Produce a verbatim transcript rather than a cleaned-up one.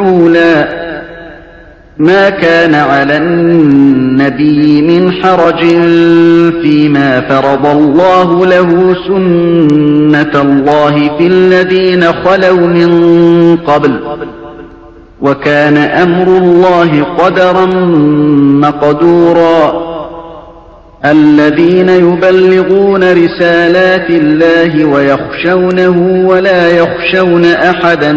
مفعولا ما كان على النبي من حرج فيما فرض الله له سنة الله في الذين خلوا من قبل وكان أمر الله قدرا مقدورا الذين يبلغون رسالات الله ويخشونه ولا يخشون أحدا